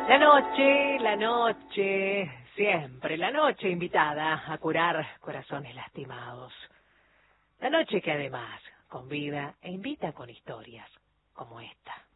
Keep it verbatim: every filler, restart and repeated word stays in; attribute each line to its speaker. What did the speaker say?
Speaker 1: La noche, la noche, siempre la noche invitada a curar corazones lastimados. La noche que además convida e invita con historias como esta.